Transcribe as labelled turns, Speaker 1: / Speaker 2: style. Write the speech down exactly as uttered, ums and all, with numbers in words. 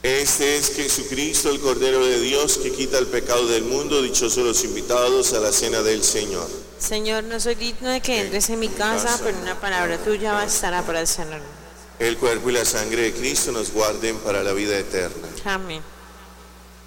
Speaker 1: Este es Jesucristo, el Cordero de Dios, que quita el pecado del mundo. Dichosos los invitados a la cena del Señor.
Speaker 2: Señor, no soy digno de que entres en mi casa, pero una palabra tuya bastará para sanarme.
Speaker 1: El cuerpo y la sangre de Cristo nos guarden para la vida eterna.
Speaker 2: Amén.